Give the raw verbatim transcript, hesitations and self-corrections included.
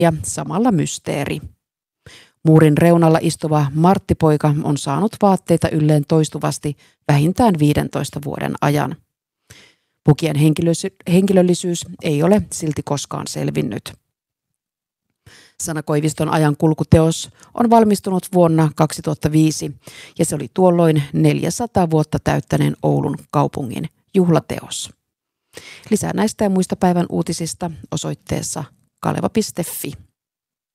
ja samalla mysteeri. Muurin reunalla istuva Martti-poika on saanut vaatteita ylleen toistuvasti vähintään viidentoista vuoden ajan. Pukien henkilöllisyys ei ole silti koskaan selvinnyt. Sanna Koiviston ajankulkuteos on valmistunut vuonna kaksituhattaviisi ja se oli tuolloin neljäsataa vuotta täyttäneen Oulun kaupungin juhlateos. Lisää näistä ja muista päivän uutisista osoitteessa kaleva piste fi.